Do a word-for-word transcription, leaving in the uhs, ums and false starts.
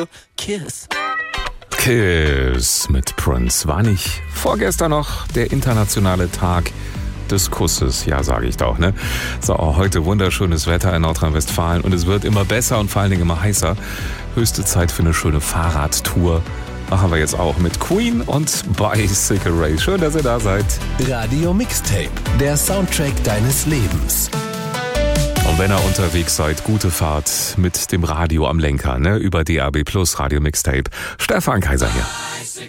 you. Kiss. Kiss mit Prince. War nicht vorgestern noch der internationale Tag des Kusses? Ja, sage ich doch, ne? So, heute wunderschönes Wetter in Nordrhein-Westfalen und es wird immer besser und vor allen Dingen immer heißer. Höchste Zeit für eine schöne Fahrradtour. Machen wir jetzt auch mit Queen und Bicycle Race. Schön, dass ihr da seid. Radio Mixtape, der Soundtrack deines Lebens. Und wenn ihr unterwegs seid, gute Fahrt mit dem Radio am Lenker, ne? Über D A B Plus, Radio Mixtape. Stefan Kaiser hier.